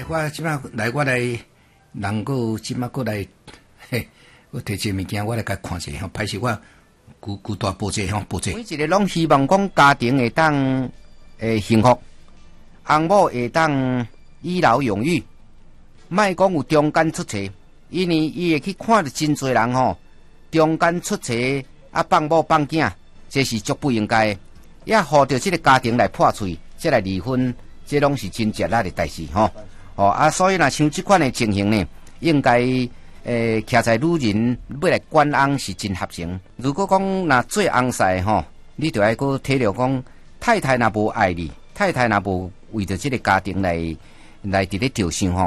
我即摆我来，人个即摆过来，嘿，我摕一个物件，我来甲看者吼，歹势我孤大报者吼，报者。 每一个拢希望讲家庭会当幸福，翁某会当以老永裕，莫讲有中间出错，因为伊会去看着真侪人吼，中间出错放某放囝，这是足不应该的，也互着即个家庭来破碎，即来离婚，这拢是真绝辣的代志吼。所以若像即款的情形呢，应该徛在女人要来管翁是真合情。如果讲若做翁婿吼，你就要搁体谅讲太太若无爱你，太太若无为着即个家庭来伫咧着想吼。